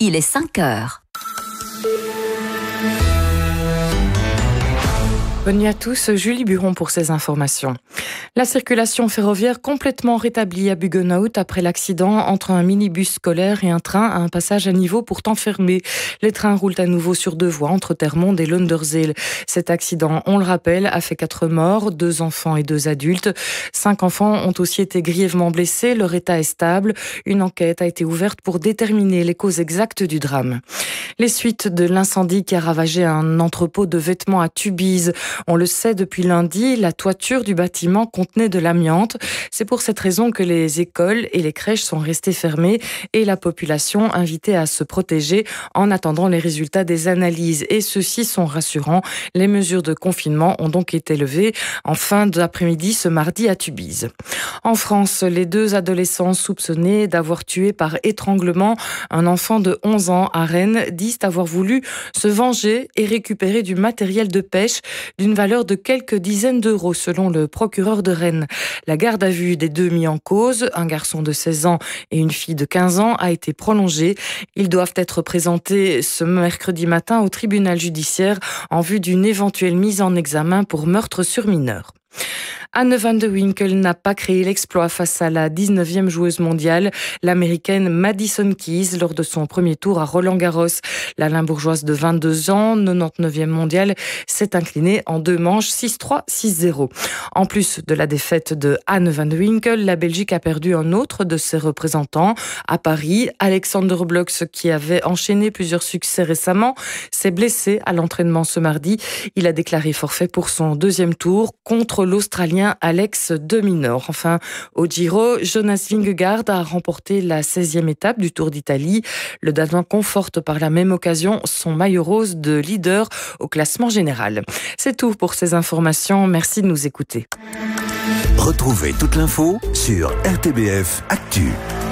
il est 5 heures. Bonne nuit à tous, Julie Buron pour ces informations. La circulation ferroviaire complètement rétablie à Buggenhout après l'accident entre un minibus scolaire et un train à un passage à niveau pourtant fermé. Les trains roulent à nouveau sur 2 voies entre Termonde et Lunderzeel. Cet accident, on le rappelle, a fait 4 morts, 2 enfants et 2 adultes. 5 enfants ont aussi été grièvement blessés, leur état est stable. Une enquête a été ouverte pour déterminer les causes exactes du drame. Les suites de l'incendie qui a ravagé un entrepôt de vêtements à Tubize. On le sait depuis lundi, la toiture du bâtiment contenait de l'amiante. C'est pour cette raison que les écoles et les crèches sont restées fermées et la population invitée à se protéger en attendant les résultats des analyses. Et ceux-ci sont rassurants. Les mesures de confinement ont donc été levées en fin d'après-midi ce mardi à Tubize. En France, les 2 adolescents soupçonnés d'avoir tué par étranglement un enfant de 11 ans à Rennes disent avoir voulu se venger et récupérer du matériel de pêche d'une valeur de quelques dizaines d'euros selon le procureur de Rennes. La garde à vue des 2 mis en cause, un garçon de 16 ans et une fille de 15 ans, a été prolongée. Ils doivent être présentés ce mercredi matin au tribunal judiciaire en vue d'une éventuelle mise en examen pour meurtre sur mineur. Anne van de Winkel n'a pas créé l'exploit face à la 19e joueuse mondiale, l'américaine Madison Keys, lors de son premier tour à Roland-Garros. La Limbourgeoise de 22 ans, 99e mondiale, s'est inclinée en 2 manches 6-3, 6-0. En plus de la défaite de Anne van de Winkel, la Belgique a perdu un autre de ses représentants. À Paris, Alexander Blokh, qui avait enchaîné plusieurs succès récemment, s'est blessé à l'entraînement ce mardi. Il a déclaré forfait pour son 2e tour contre l'Australien Alex de Minaur. Enfin, au Giro, Jonas Vingegaard a remporté la 16e étape du Tour d'Italie. Le Danois conforte par la même occasion son maillot rose de leader au classement général. C'est tout pour ces informations. Merci de nous écouter. Retrouvez toute l'info sur RTBF Actu.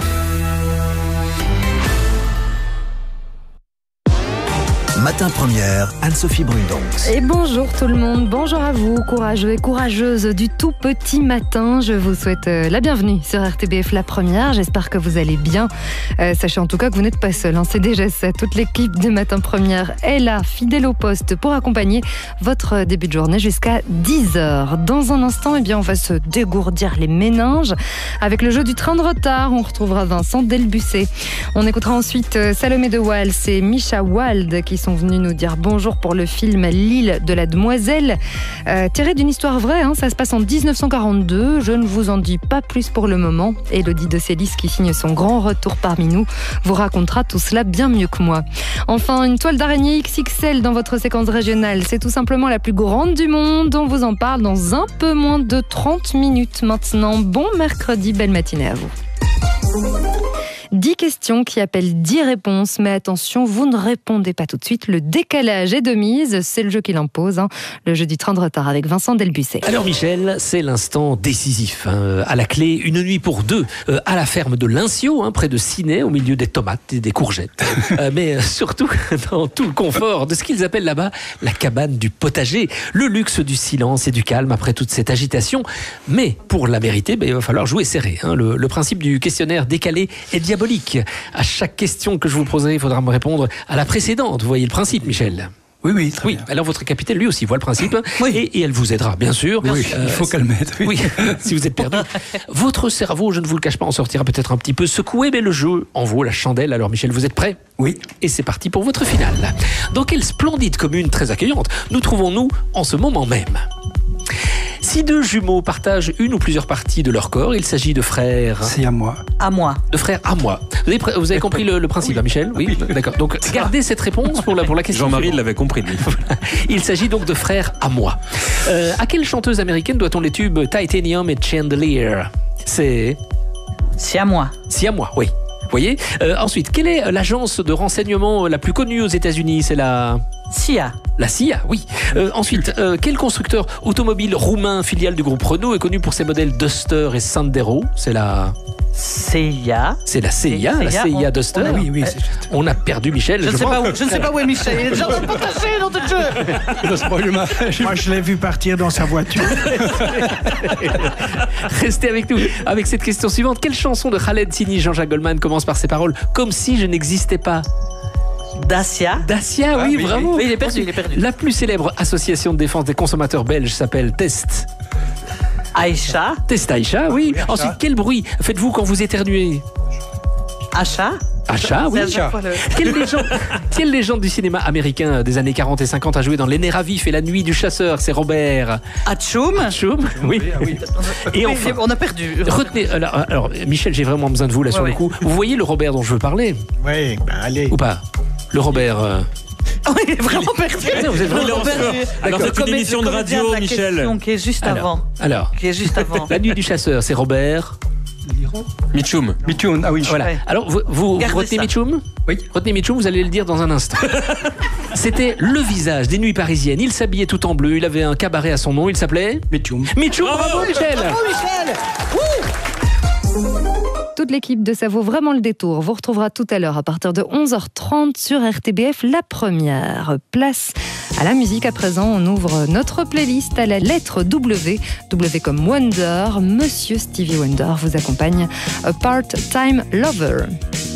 Matin Première, Anne-Sophie Brundons. Et bonjour tout le monde, bonjour à vous, courageux et courageuses du tout petit matin. Je vous souhaite la bienvenue sur RTBF La Première. J'espère que vous allez bien. Sachez en tout cas que vous n'êtes pas seul, c'est déjà ça. Toute l'équipe de Matin Première est là, fidèle au poste, pour accompagner votre début de journée jusqu'à 10h. Dans un instant, on va se dégourdir les méninges avec le jeu du train de retard. On retrouvera Vincent Delbussé. On écoutera ensuite Salomé de Wals et Misha Wald qui sont venus nous dire bonjour pour le film L'île de la demoiselle, tiré d'une histoire vraie, ça se passe en 1942, je ne vous en dis pas plus pour le moment. Élodie de Célis, qui signe son grand retour parmi nous, vous racontera tout cela bien mieux que moi. Enfin, une toile d'araignée XXL dans votre séquence régionale, c'est tout simplement la plus grande du monde, on vous en parle dans un peu moins de 30 minutes maintenant. Bon mercredi, belle matinée à vous. 10 questions qui appellent 10 réponses, mais attention, vous ne répondez pas tout de suite. Le décalage est de mise, c'est le jeu qui l'impose, le jeu du train de retard avec Vincent Delbussé. Alors Michel, c'est l'instant décisif. À la clé, une nuit pour 2 à la ferme de Linciot, près de Ciney, au milieu des tomates et des courgettes. Mais surtout, dans tout le confort de ce qu'ils appellent là-bas la cabane du potager. Le luxe du silence et du calme après toute cette agitation. Mais pour la mériter, il va falloir jouer serré. Le principe du questionnaire décalé est diabolique. À chaque question que je vous poserai, il faudra me répondre à la précédente. Vous voyez le principe, Michel ? Oui, très bien. Alors votre capitaine, lui aussi, voit le principe. Oui. Et elle vous aidera, bien sûr. Oui, il faut qu'elle m'aide. Oui, si vous êtes perdu. Votre cerveau, je ne vous le cache pas, en sortira peut-être un petit peu secoué, mais le jeu en vaut la chandelle. Alors Michel, vous êtes prêt ? Oui. Et c'est parti pour votre finale. Dans quelle splendide commune très accueillante nous trouvons-nous en ce moment même ? Si 2 jumeaux partagent une ou plusieurs parties de leur corps, il s'agit de frères... C'est à moi. À moi. De frères à moi. Vous avez compris le principe, Michel ? Oui. D'accord. Donc, gardez cette réponse pour la question. Jean-Marie l'avait compris, lui. Il s'agit donc de frères à moi. À quelle chanteuse américaine doit-on les tubes Titanium et Chandelier ? C'est à moi. C'est à moi, oui. Vous voyez ? Ensuite, quelle est l'agence de renseignement la plus connue aux États-Unis ? C'est la... CIA. La CIA, oui. Ensuite, quel constructeur automobile roumain filiale du groupe Renault est connu pour ses modèles Duster et Sandero ? C'est la... CIA. C'est la CIA, la CIA Duster. Oui, on a perdu Michel. Je ne sais pas où est Michel. Il est déjà dans le potager, dans le jeu. Moi, je l'ai vu partir dans sa voiture. Restez avec nous. Avec cette question suivante. Quelle chanson de Khaled Sini, Jean-Jacques Goldman commence par ces paroles « Comme si je n'existais pas » ? Dacia. Dacia, oui, bravo. Oui, il est perdu. La plus célèbre association de défense des consommateurs belges s'appelle Test. Aïcha. Test Aïcha, oui. Ensuite, quel bruit faites-vous quand vous éternuez? Achat. Achat, oui. Quelle légende du cinéma américain des années 40 et 50 a joué dans Les Nerfs à vif et La Nuit du Chasseur? C'est Robert Atchoum. Oui. Et enfin, on a perdu. Retenez, alors, Michel, j'ai vraiment besoin de vous là sur le coup. Vous voyez le Robert dont je veux parler? Oui, allez. Ou pas? Le Robert. Il est vraiment perdu. Vous êtes vraiment perdu. Alors c'est une émission de radio, Michel. Qui est juste avant. Qui est juste avant. La Nuit du Chasseur, c'est Robert. Mitchoum. Ah oui. Voilà. Alors, vous retenez Mitchoum? Oui. Retenez Mitchoum, vous allez le dire dans un instant. C'était le visage des nuits parisiennes. Il s'habillait tout en bleu. Il avait un cabaret à son nom. Il s'appelait Mitchoum. Mitchoum, bravo Michel. Bravo Michel. Toute l'équipe de Ça vaut vraiment le détour vous retrouvera tout à l'heure à partir de 11h30 sur RTBF, la première. Place à la musique à présent. On ouvre notre playlist à la lettre W. W comme Wonder. Monsieur Stevie Wonder vous accompagne. A Part-Time Lover.